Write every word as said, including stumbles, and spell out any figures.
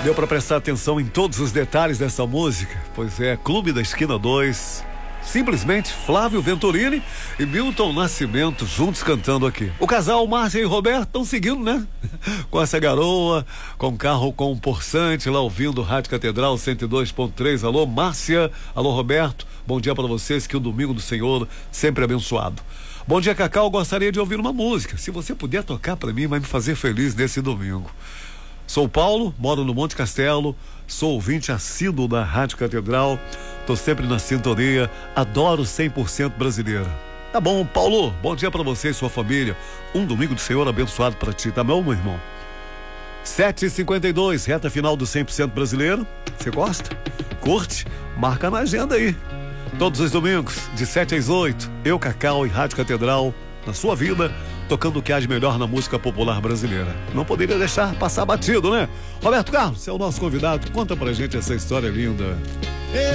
Deu para prestar atenção em todos os detalhes dessa música? Pois é, Clube da Esquina dois, simplesmente Flávio Venturini e Milton Nascimento juntos cantando aqui. O casal Márcia e Roberto estão seguindo, né? Com essa garoa, com carro com um Porsante, lá ouvindo Rádio Catedral cento e dois ponto três. Alô, Márcia, alô, Roberto, bom dia para vocês, que o domingo do Senhor sempre abençoado. Bom dia, Cacau, gostaria de ouvir uma música. Se você puder tocar para mim, vai me fazer feliz nesse domingo. Sou Paulo, moro no Monte Castelo, sou ouvinte assíduo da Rádio Catedral, tô sempre na sintonia, adoro cem por cento brasileira. Tá bom, Paulo, bom dia pra você e sua família, um domingo do Senhor abençoado pra ti, tá bom, meu irmão? sete e cinquenta e dois, reta final do cem por cento brasileiro, você gosta? Curte? Marca na agenda aí. Todos os domingos, de sete às oito, eu, Cacau e Rádio Catedral, na sua vida, tocando o que há de melhor na música popular brasileira. Não poderia deixar passar batido, né? Roberto Carlos, você é o nosso convidado. Conta pra gente essa história linda.